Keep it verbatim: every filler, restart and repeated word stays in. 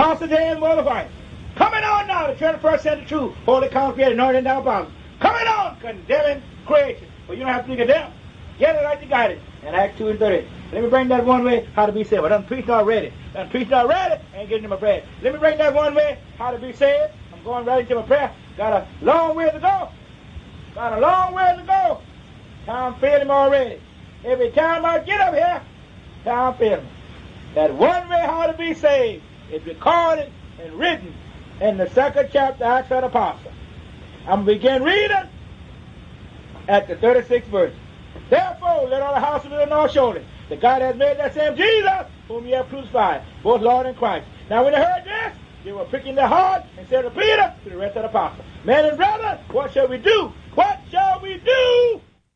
Apostle James was a white. Coming on now, the twenty-first century true, holy congregation, anointed down apostles. Coming on, condemning creation. But you don't have to be condemned. Get it right to guide it. And Acts two and thirty. Let me bring that one way, how to be saved. I done preached already. Done preached already, ain't getting to my bread. Let me bring that one way, how to be saved. I'm going right into my prayer. Got a long way to go. Got a long way to go. Time failing me already. Every time I get up here, time failing me. That one way how to be saved is recorded and written in the second chapter of Acts of the Apostles. I'm going to begin reading at the thirty-sixth verse. Therefore, let all the house of Israel know surely that God has made that same Jesus whom ye have crucified, both Lord and Christ. Now when they heard this, they were pricking their heart and said to Peter, to the rest of the apostles, men and brethren, what shall we do? What shall we do?